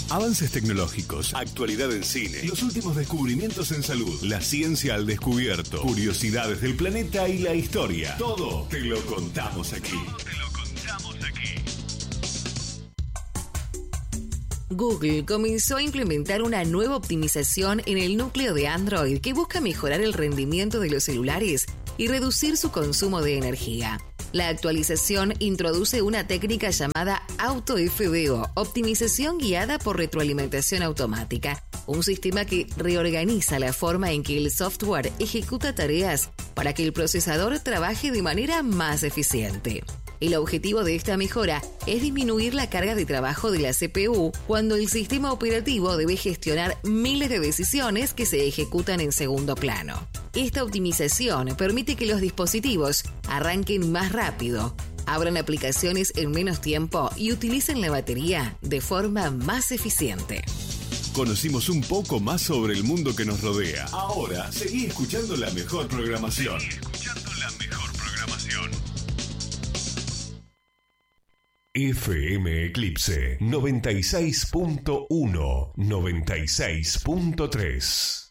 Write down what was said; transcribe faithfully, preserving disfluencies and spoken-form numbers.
Avances tecnológicos, actualidad en cine, los últimos descubrimientos en salud, la ciencia al descubierto, curiosidades del planeta y la historia. Todo te lo contamos aquí. Todo te lo contamos aquí. Google comenzó a implementar una nueva optimización en el núcleo de Android que busca mejorar el rendimiento de los celulares y reducir su consumo de energía. La actualización introduce una técnica llamada AutoF B O, optimización guiada por retroalimentación automática, un sistema que reorganiza la forma en que el software ejecuta tareas para que el procesador trabaje de manera más eficiente. El objetivo de esta mejora es disminuir la carga de trabajo de la C P U cuando el sistema operativo debe gestionar miles de decisiones que se ejecutan en segundo plano. Esta optimización permite que los dispositivos arranquen más rápido, abran aplicaciones en menos tiempo y utilicen la batería de forma más eficiente. Conocimos un poco más sobre el mundo que nos rodea. Ahora, seguí escuchando la mejor programación. Seguí escuchando la mejor programación. F M Eclipse noventa y seis punto uno, noventa y seis punto tres.